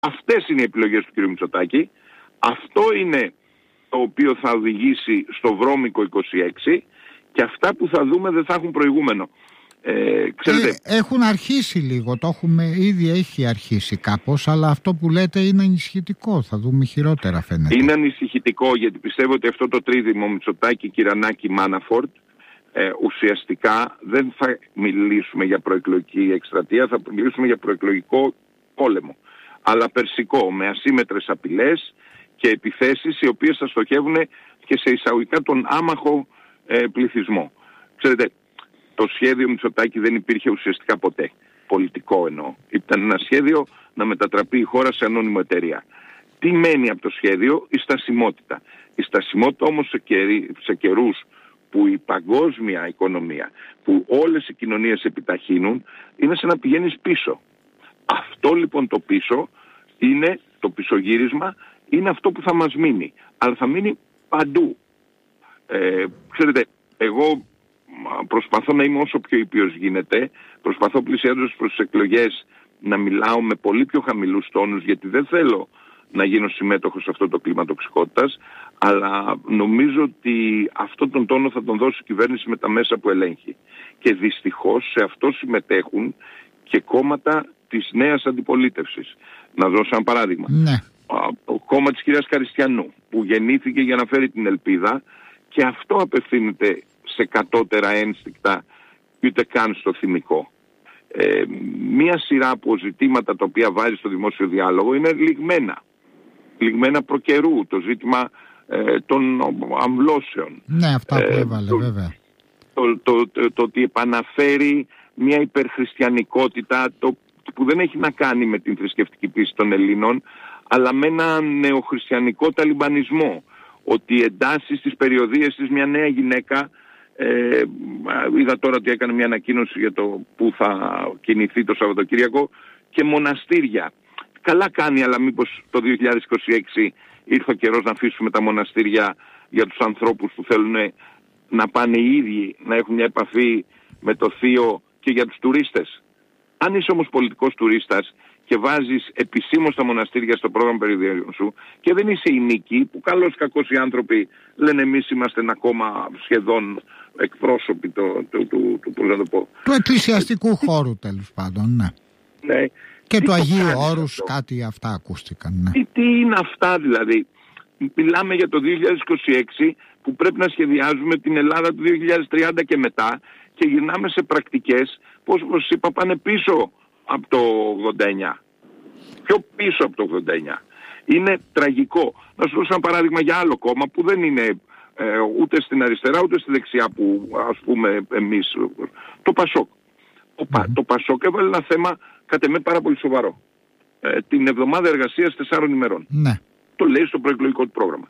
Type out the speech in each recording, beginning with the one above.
Αυτές είναι οι επιλογές του κ. Μητσοτάκη. Αυτό είναι το οποίο θα οδηγήσει στο βρώμικο 26 και αυτά που θα δούμε δεν θα έχουν προηγούμενο. Ξέρετε, έχουν αρχίσει λίγο, έχει αρχίσει κάπως, αλλά αυτό που λέτε είναι ανησυχητικό. Θα δούμε χειρότερα φαίνεται. Είναι ανησυχητικό γιατί πιστεύω ότι αυτό το τρίδημο Μητσοτάκη, Κυρανάκη, Μάναφορτ ουσιαστικά δεν θα μιλήσουμε για προεκλογική εκστρατεία, θα μιλήσουμε για προεκλογικό πόλεμο. Αλλά περσικό, με ασύμμετρες απειλές και επιθέσεις οι οποίες θα στοχεύουν και σε εισαγωγικά τον άμαχο πληθυσμό. Ξέρετε, το σχέδιο Μητσοτάκη δεν υπήρχε ουσιαστικά ποτέ. Πολιτικό εννοώ. Ήταν ένα σχέδιο να μετατραπεί η χώρα σε ανώνυμο εταιρεία. Τι μένει από το σχέδιο? Η στασιμότητα. Η στασιμότητα όμως σε καιρούς που η παγκόσμια οικονομία, που όλες οι κοινωνίες επιταχύνουν, είναι σαν να πηγαίνεις πίσω. Αυτό λοιπόν το πίσω είναι το πισωγύρισμα, είναι αυτό που θα μας μείνει. Αλλά θα μείνει παντού. Ξέρετε, εγώ προσπαθώ να είμαι όσο πιο ήπιος γίνεται. Προσπαθώ πλησιάζοντας προς τις εκλογές να μιλάω με πολύ πιο χαμηλούς τόνους, γιατί δεν θέλω να γίνω συμμέτοχος σε αυτό το κλίμα τοξικότητας, αλλά νομίζω ότι αυτόν τον τόνο θα τον δώσει η κυβέρνηση με τα μέσα που ελέγχει. Και δυστυχώς σε αυτό συμμετέχουν και κόμματα της νέας αντιπολίτευσης. Να δώσω ένα παράδειγμα. Ναι. Το κόμμα της κυρίας Καριστιανού, που γεννήθηκε για να φέρει την ελπίδα, και αυτό απευθύνεται σε κατώτερα ένστικτα, ούτε καν στο θυμικό. Μία σειρά από ζητήματα τα οποία βάζει στο δημόσιο διάλογο είναι λιγμένα. Λιγμένα προκαιρού. Το ζήτημα των αμβλώσεων. Ναι, αυτά που έβαλε βέβαια. Το ότι επαναφέρει μια υπερχριστιανικότητα που δεν έχει να κάνει με την θρησκευτική πίστη των Ελλήνων, αλλά με ένα νεοχριστιανικό ταλιμπανισμό. Ότι εντάσσει στις περιοδίες της μια νέα γυναίκα. Είδα τώρα ότι έκανε μια ανακοίνωση για το που θα κινηθεί το Σαββατοκύριακο, και μοναστήρια. Καλά κάνει, αλλά μήπως το 2026 ήρθε ο καιρός να αφήσουμε τα μοναστήρια για τους ανθρώπους που θέλουν να πάνε οι ίδιοι, να έχουν μια επαφή με το Θείο, και για τους τουρίστες. Αν είσαι όμως πολιτικός τουρίστας και βάζεις επισήμως τα μοναστήρια στο πρόγραμμα περιοδίων σου και δεν είσαι η νίκη, που καλώς κακώς οι άνθρωποι λένε εμείς είμαστε ένα κόμμα σχεδόν εκπρόσωποι του εκκλησιαστικού χώρου, τέλος πάντων, ναι. Ναι. Και του Αγίου Όρους, κάτι αυτά ακούστηκαν. Ναι. Τι είναι αυτά δηλαδή? Μιλάμε για το 2026 που πρέπει να σχεδιάζουμε την Ελλάδα του 2030 και μετά, και γυρνάμε σε πρακτικές που, όπως είπα, πάνε πίσω από το 89. Πιο πίσω από το 89. Είναι τραγικό. Να σου δώσω ένα παράδειγμα για άλλο κόμμα που δεν είναι ούτε στην αριστερά ούτε στη δεξιά που ας πούμε εμείς. Το Πασόκ. Το Πασόκ έβαλε ένα θέμα κατ' εμέ πάρα πολύ σοβαρό. Την εβδομάδα εργασίας 4 ημερών. Ναι. Το λέει στο προεκλογικό του πρόγραμμα.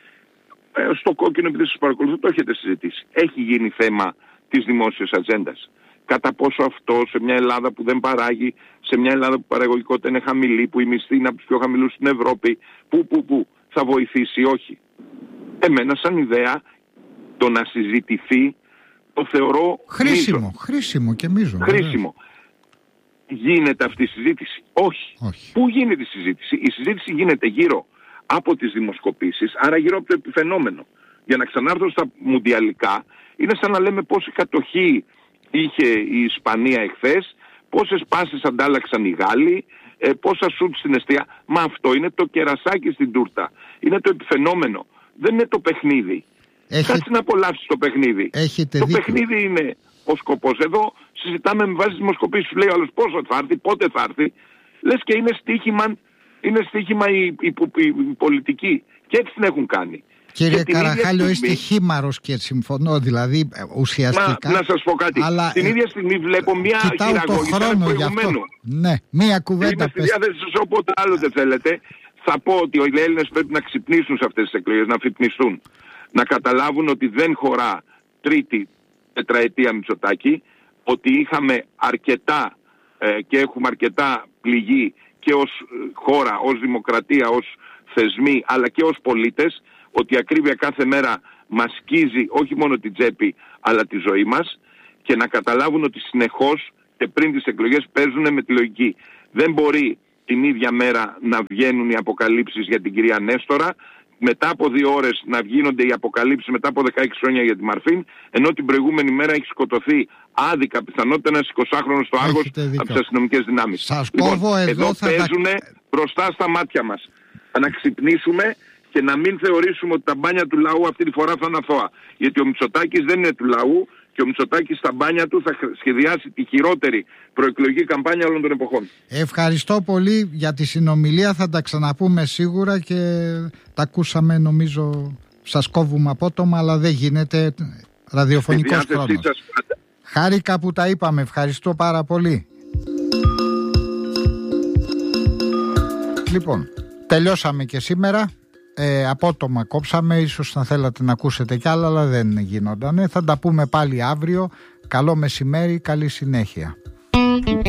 Στο κόκκινο, επειδή σας παρακολουθώ, το έχετε συζητήσει. Έχει γίνει θέμα της δημόσιας ατζέντας. Κατά πόσο αυτό σε μια Ελλάδα που δεν παράγει, σε μια Ελλάδα που η παραγωγικότητα είναι χαμηλή, που η μισθή είναι από τους πιο χαμηλούς στην Ευρώπη, που θα βοηθήσει? Όχι. Εμένα σαν ιδέα το να συζητηθεί το θεωρώ χρήσιμο και μείζον. Χρήσιμο. Γίνεται αυτή η συζήτηση? Όχι. Πού γίνεται η συζήτηση? Η συζήτηση γίνεται γύρω από τις δημοσκοπήσεις, άρα γύρω από το επιφαινόμενο. Για να ξανάρθω στα μουντιαλικά, είναι σαν να λέμε πόση κατοχή είχε η Ισπανία εχθές, πόσες πάσες αντάλλαξαν οι Γάλλοι, πόσα σουτ στην εστία. Μα αυτό είναι το κερασάκι στην τούρτα. Είναι το επιφαινόμενο. Δεν είναι το παιχνίδι. Κάτσε να απολαύσεις το παιχνίδι. Το παιχνίδι είναι ο σκοπός. Εδώ συζητάμε με βάση δημοσκοπήσεις. Σου λέει ο άλλος πόσο θα έρθει, πότε θα έρθει. Λες και είναι στοίχημα η πολιτική. Και έτσι την έχουν κάνει. Κύριε Καραχάλιο, είστε χήμαρος και συμφωνώ, δηλαδή ουσιαστικά. Να σας πω κάτι. Αλλά, την ίδια στιγμή βλέπω μια χειραγώγηση προηγουμένου. Ναι, μια κουβέντα. Είμαι στη διάθεση σας, όποτε άλλο δεν θέλετε. Θα πω ότι οι Έλληνες πρέπει να ξυπνήσουν σε αυτές τις εκλογές, να αφυπνιστούν. Να καταλάβουν ότι δεν χωρά τρίτη τετραετία Μητσοτάκη, ότι είχαμε αρκετά και έχουμε αρκετά πληγή και ως χώρα, ως δημοκρατία, ως θεσμοί, αλλά και ως πολίτες, ότι η ακρίβεια κάθε μέρα μας σκίζει όχι μόνο την τσέπη, αλλά τη ζωή μας, και να καταλάβουν ότι συνεχώς και πριν τις εκλογές παίζουν με τη λογική. Δεν μπορεί την ίδια μέρα να βγαίνουν οι αποκαλύψεις για την κυρία Νέστορα, μετά από 2 ώρες να γίνονται οι αποκαλύψεις μετά από 16 χρόνια για τη Μαρφίν, ενώ την προηγούμενη μέρα έχει σκοτωθεί άδικα πιθανότητα ένας 20χρονος στο Άργος από τις αστυνομικές δυνάμεις. Σας κόβω εδώ παίζουν μπροστά στα μάτια μας. Να ξυπνήσουμε και να μην θεωρήσουμε ότι τα μπάνια του λαού αυτή τη φορά θα είναι αθώα. Γιατί ο Μητσοτάκης δεν είναι του λαού και ο Μητσοτάκης στα μπάνια του θα σχεδιάσει τη χειρότερη προεκλογική καμπάνια όλων των εποχών. Ευχαριστώ πολύ για τη συνομιλία. Θα τα ξαναπούμε σίγουρα και τα ακούσαμε, νομίζω. Σας κόβουμε απότομα, αλλά δεν γίνεται. Ραδιοφωνικός χρόνος. Χάρηκα που τα είπαμε. Ευχαριστώ πάρα πολύ. Λοιπόν, τελειώσαμε και σήμερα. Απότομα κόψαμε, ίσως θα θέλατε να ακούσετε κι άλλα, αλλά δεν γίνονταν. Θα τα πούμε πάλι αύριο. Καλό μεσημέρι, καλή συνέχεια.